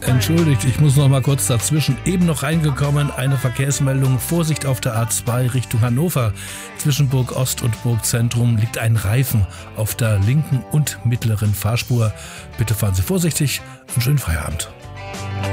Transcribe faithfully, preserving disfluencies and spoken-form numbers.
Entschuldigt, ich muss noch mal kurz dazwischen. Eben noch reingekommen, eine Verkehrsmeldung. Vorsicht auf der A zwei Richtung Hannover. Zwischen Burg Ost und Burg Zentrum liegt ein Reifen auf der linken und mittleren Fahrspur. Bitte fahren Sie vorsichtig und schönen Feierabend.